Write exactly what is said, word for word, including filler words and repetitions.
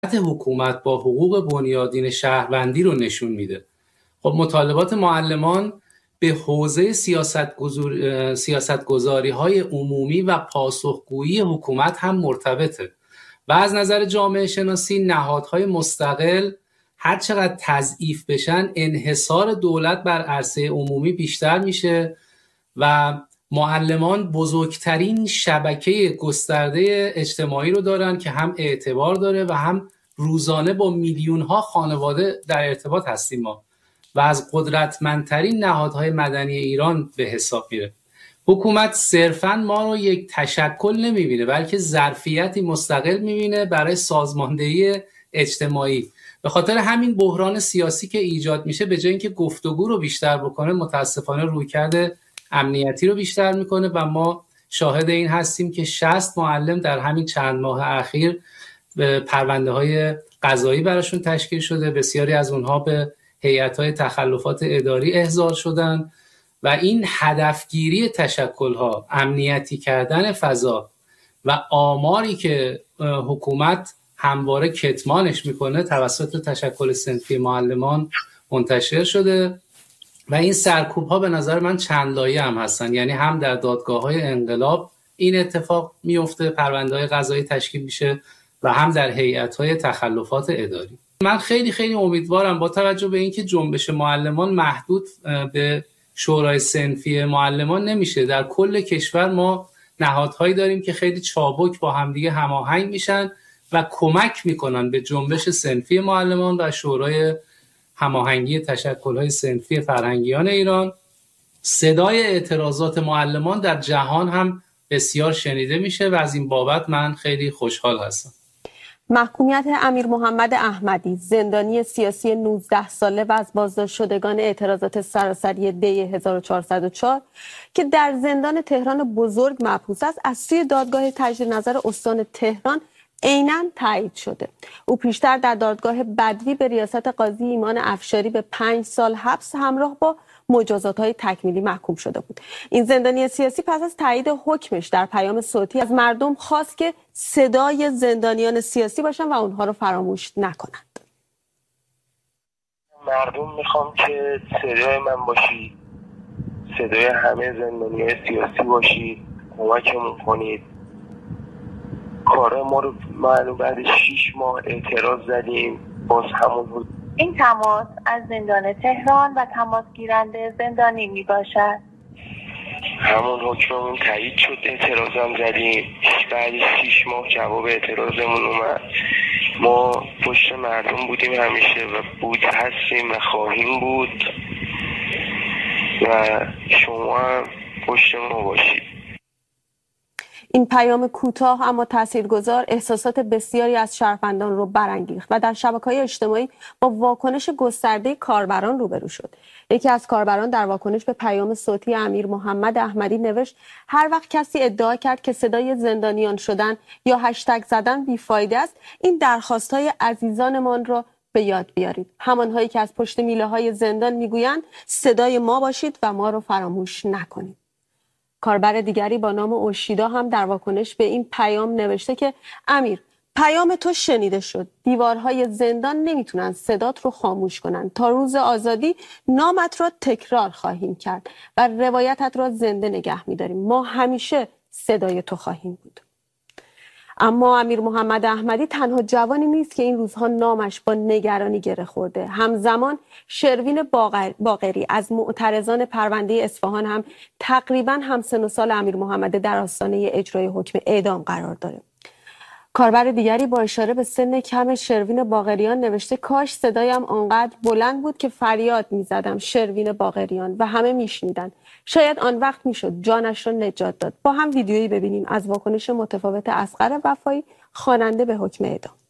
حکومت با حقوق بنیادین شهروندی رو نشون میده. خب مطالبات معلمان به حوزه سیاستگذاری های عمومی و پاسخگویی حکومت هم مرتبطه و از نظر جامعه شناسی نهادهای مستقل هر چقدر تضعیف بشن انحصار دولت بر عرصه عمومی بیشتر میشه و معلمان بزرگترین شبکه گسترده اجتماعی رو دارن که هم اعتبار داره و هم روزانه با میلیون ها خانواده در ارتباط هستیم ما و از قدرتمندترین نهادهای مدنی ایران به حساب میره. حکومت صرفاً ما رو یک تشکل نمیبینه بلکه ظرفیتی مستقل میبینه برای سازماندهی اجتماعی. به خاطر همین بحران سیاسی که ایجاد میشه به جای اینکه گفتگو رو بیشتر بکنه متاسفانه رویکرد امنیتی رو بیشتر میکنه و ما شاهد این هستیم که شصت معلم در همین چند ماه اخیر پرونده های قضایی براشون تشکیل شده. بسیاری از اونها به هیئت‌های تخلفات اداری احضار شدن و این هدفگیری تشکل‌ها، امنیتی کردن فضا و آماری که حکومت همواره کتمانش میکنه توسط تشکل صنفی معلمان منتشر شده و این سرکوب‌ها به نظر من چند لایه هم هستن. یعنی هم در دادگاه‌های انقلاب این اتفاق میفته، پرونده‌های قضایی تشکیل میشه و هم در هیئت‌های تخلفات اداری. من خیلی خیلی امیدوارم با توجه به اینکه جنبش معلمان محدود به شورای صنفی معلمان نمیشه، در کل کشور ما نهادهایی داریم که خیلی چابک با همدیگه هماهنگ میشن و کمک میکنن به جنبش صنفی معلمان و شورای هماهنگی تشکل‌های صنفی فرهنگیان ایران. صدای اعتراضات معلمان در جهان هم بسیار شنیده میشه و از این بابت من خیلی خوشحال هستم. محکومیت امیر محمد احمدی، زندانی سیاسی نوزده ساله و از بازداشت شدگان اعتراضات سراسری دی هزار و چهارصد و چهار که در زندان تهران بزرگ محبوس است، از سوی دادگاه تجدید نظر استان تهران عیناً تایید شده. او پیشتر در دادگاه بدوی به ریاست قاضی ایمان افشاری به پنج سال حبس همراه با مجازات‌های تکمیلی محکوم شده بود. این زندانی سیاسی پس از تایید حکمش در پیام صوتی از مردم خواست که صدای زندانیان سیاسی باشن و اونها رو فراموش نکنند. مردم میخوام که صدای من باشید، صدای همه زندانیان سیاسی باشید، کمکمون کنید. کار ما رو معلوم بعد شیش ماه اعتراض زدیم، باز همون بود. این تماس از زندان تهران و تماس گیرنده زندانی می باشد. همون حکممون تایید شد، اعتراضم زدیم، بعد شیش ماه جواب اعتراضمون اومد. ما پشت مردم بودیم همیشه و بود هستیم و خواهیم بود و شما هم پشت ما باشید. این پیام کوتاه اما تاثیرگذار احساسات بسیاری از شهروندان رو برانگیخت و در شبکه‌های اجتماعی با واکنش گسترده کاربران روبرو شد. یکی از کاربران در واکنش به پیام صوتی امیر محمد احمدی نوشت: هر وقت کسی ادعا کرد که صدای زندانیان شدن یا هشتگ زدن بیفایده است، این درخواست‌های عزیزانمان را به یاد بیارید. همانهایی که از پشت میله‌های زندان میگویند صدای ما باشید و ما رو فراموش نکنید. کاربر دیگری با نام اوشیدا هم در واکنش به این پیام نوشته که امیر، پیام تو شنیده شد. دیوارهای زندان نمیتونن صدات رو خاموش کنن. تا روز آزادی نامت را تکرار خواهیم کرد و روایتت را زنده نگه میداریم. ما همیشه صدای تو خواهیم بود. اما امیر محمد احمدی تنها جوانی نیست که این روزها نامش با نگرانی گره خورده. همزمان شروین باقری از معترضان پرونده اصفهان هم تقریباً همسن و سال امیر محمد در آستانه اجرای حکم اعدام قرار داره. کاربر دیگری با اشاره به سن کم شروین باقریان نوشته: کاش صدایم آنقدر بلند بود که فریاد میزدم شروین باقریان و همه میشنیدن. شاید آن وقت میشد جانش را نجات داد. با هم ویدیویی ببینیم از واکنش متفاوت اصغر وفایی خواننده به حکم اعدام.